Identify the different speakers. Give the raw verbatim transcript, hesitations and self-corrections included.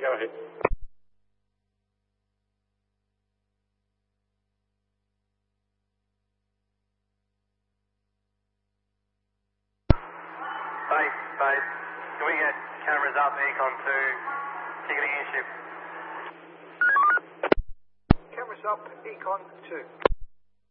Speaker 1: go ahead.
Speaker 2: Base, base. Can we get cameras up, Econ two, ticketing in ship?
Speaker 3: Cameras up, Econ two.